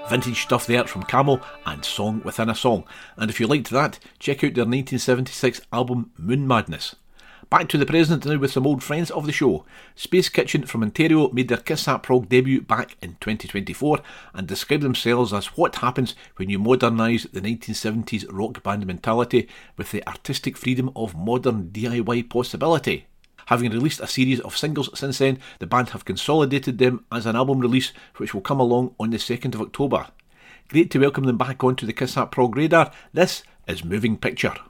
Vintage stuff there from Camel and Song Within a Song. And if you liked that, check out their 1976 album Moon Madness. Back to the present now with some old friends of the show. Space Kitchen from Ontario made their Kiss That Prog debut back in 2024 and describe themselves as what happens when you modernise the 1970s rock band mentality with the artistic freedom of modern DIY possibility. Having released a series of singles since then, the band have consolidated them as an album release which will come along on the 2nd of October. Great to welcome them back onto the Kiss That Prog radar. This is Moving Picture.